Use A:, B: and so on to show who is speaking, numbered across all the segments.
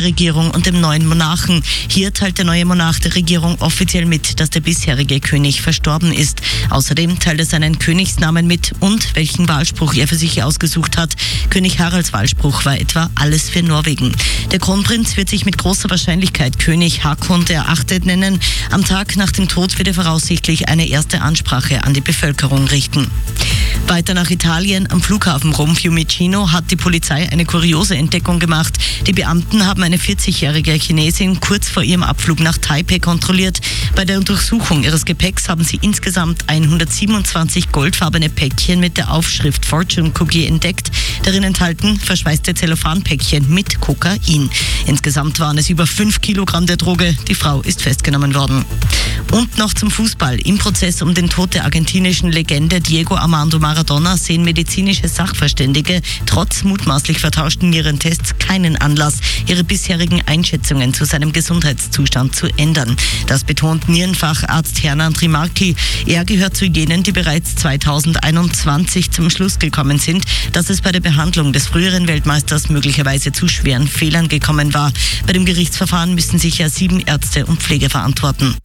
A: Regierung und dem neuen Monarchen. Hier teilt der neue Monarch der Regierung offiziell mit, dass der bisherige König verstorben ist. Außerdem teilt er seinen Königsnamen mit und welchen Wahlspruch er für sich ausgesucht hat. König Haralds Wahlspruch war etwa alles für Norwegen. Der Kronprinz wird sich mit großer Wahrscheinlichkeit König Haakon VIII. Nennen. Am Tag nach dem Tod wird er voraussichtlich eine erste Ansprache an die Bevölkerung richten. Weiter nach Italien. Am Flughafen Rom Fiumicino hat die Polizei eine kuriose Entdeckung gemacht. Die Beamten haben eine 40-jährige Chinesin kurz vor ihrem Abflug nach Taipei kontrolliert. Bei der Untersuchung ihres Gepäcks haben sie insgesamt 127 goldfarbene Päckchen mit der Aufschrift Fortune Cookie entdeckt. Darin enthalten verschweißte Zellophanpäckchen mit Kokain. Insgesamt waren es über 5 Kilogramm der Droge. Die Frau ist festgenommen worden. Und noch zum Fußball. Im Prozess um den Tod der argentinischen Legende Diego Armando Maradona sehen medizinische Sachverständige trotz mutmaßlich vertauschten Nierentests keinen Anlass, ihre bisherigen Einschätzungen zu seinem Gesundheitszustand zu ändern. Das betont Nierenfacharzt Hernan Trimarchi. Er gehört zu jenen, die bereits 2021 zum Schluss gekommen sind, dass es bei der Behandlung des früheren Weltmeisters möglicherweise zu schweren Fehlern gekommen war. Bei dem Gerichtsverfahren müssen sich ja 7 Ärzte und Pfleger verantworten.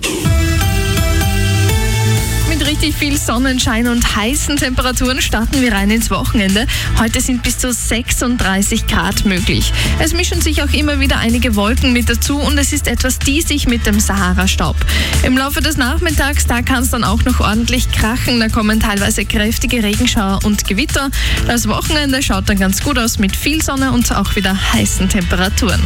B: Mit richtig viel Sonnenschein und heißen Temperaturen starten wir rein ins Wochenende. Heute sind bis zu 36 Grad möglich. Es mischen sich auch immer wieder einige Wolken mit dazu und es ist etwas diesig mit dem Sahara-Staub. Im Laufe des Nachmittags, da kann es dann auch noch ordentlich krachen. Da kommen teilweise kräftige Regenschauer und Gewitter. Das Wochenende schaut dann ganz gut aus mit viel Sonne und auch wieder heißen Temperaturen.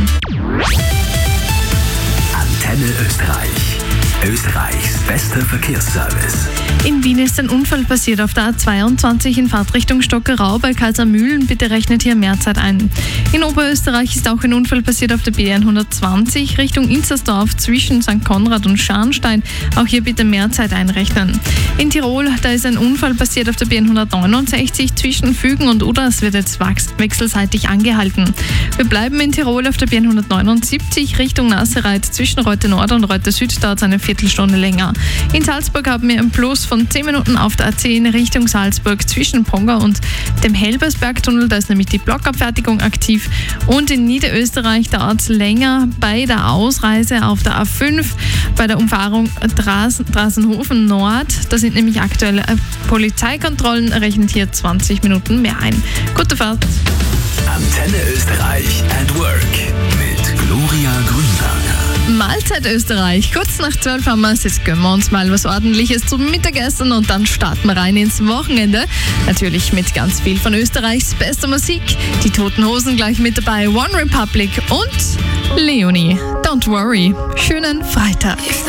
C: Antenne Österreich. Österreichs bester Verkehrsservice.
B: In Wien ist ein Unfall passiert auf der A22 in Fahrtrichtung Stockerau bei Kaisermühlen. Bitte rechnet hier Mehrzeit ein. In Oberösterreich ist auch ein Unfall passiert auf der B120 Richtung Inzersdorf zwischen St. Konrad und Scharnstein. Auch hier bitte Mehrzeit einrechnen. In Tirol, da ist ein Unfall passiert auf der B169 zwischen Fügen und Uda. Es wird jetzt wechselseitig angehalten. Wir bleiben in Tirol auf der B179 Richtung Nassereit zwischen Reute Nord und Reute Süd. Dauert es eine Viertelstunde länger. In Salzburg haben wir ein Plus von 10 Minuten auf der A10 Richtung Salzburg zwischen Ponga und dem Helbersbergtunnel. Da ist nämlich die Blockabfertigung aktiv. Und in Niederösterreich dauert es länger bei der Ausreise auf der A5 bei der Umfahrung Drasenhofen Nord. Da sind nämlich aktuelle Polizeikontrollen, rechnet hier 20 Minuten mehr ein. Gute Fahrt!
C: Antenne Österreich at Work mit Gloria Grünberger.
B: Mahlzeit Österreich. Kurz nach 12 haben wir es. Jetzt gönnen wir uns mal was Ordentliches zum Mittagessen und dann starten wir rein ins Wochenende. Natürlich mit ganz viel von Österreichs bester Musik. Die Toten Hosen gleich mit dabei, One Republic und Leonie. Don't worry. Schönen Freitag.